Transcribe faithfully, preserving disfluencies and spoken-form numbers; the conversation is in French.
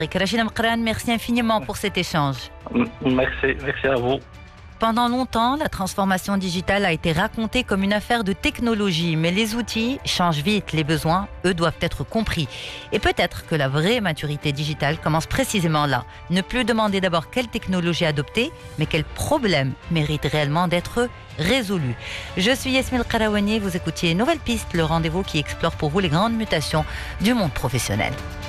Rachida Mqran, merci infiniment pour cet échange. Merci, merci à vous. Pendant longtemps, la transformation digitale a été racontée comme une affaire de technologie, mais les outils changent vite, les besoins, eux, doivent être compris. Et peut-être que la vraie maturité digitale commence précisément là. Ne plus demander d'abord quelle technologie adopter, mais quel problème mérite réellement d'être résolu. Je suis Yasmine Karawani, vous écoutiez Nouvelle Piste, le rendez-vous qui explore pour vous les grandes mutations du monde professionnel.